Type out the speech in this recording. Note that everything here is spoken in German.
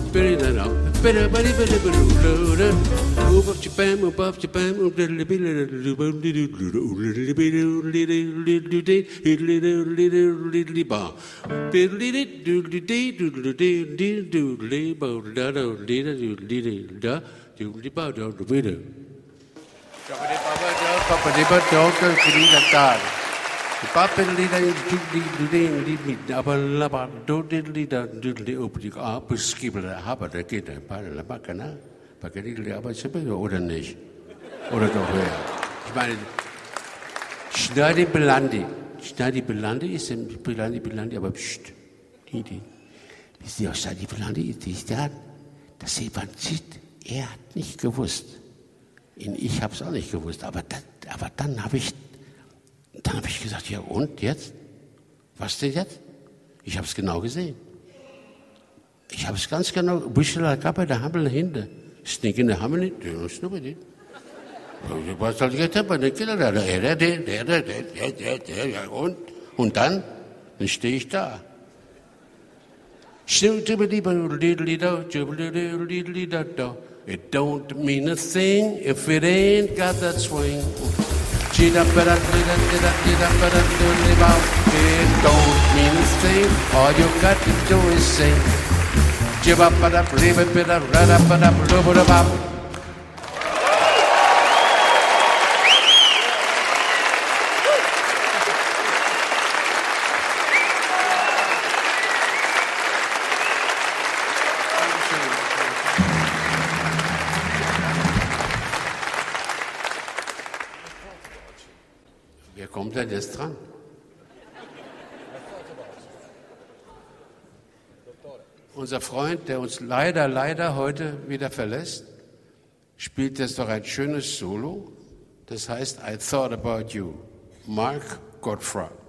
Oder nicht? Oder doch höher? Ich meine, Schneidy Belandi ist Belandi, aber pst, die. Wisst ihr, was Schneidy Belandi ist? Das Evangelit, er hat nicht gewusst. Ich habe es auch nicht gewusst, aber dann habe ich gesagt, ja und jetzt? Was denn jetzt? Ich habe es genau gesehen. Ich habe es ganz genau, Büschel Kappe, der Hammel hinter. Stinken der Hammel nicht, der ist nur bei dir. Was soll ich jetzt haben? Und dann stehe ich da. It don't mean a thing if it ain't got that swing. It don't mean a thing, all you got to do is sing. Wer kommt denn jetzt dran? Unser Freund, der uns leider heute wieder verlässt, spielt jetzt doch ein schönes Solo. Das heißt I Thought About You. Mark Gottfried.